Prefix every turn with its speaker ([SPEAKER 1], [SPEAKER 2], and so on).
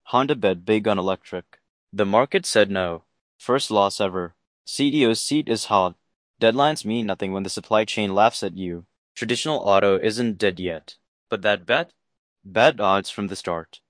[SPEAKER 1] Honda bet big on electric. The market said no. First loss ever. CEO's seat is hot. Deadlines mean nothing when the supply chain laughs at you. Traditional auto isn't dead yet. But that bet? Bad odds from the start.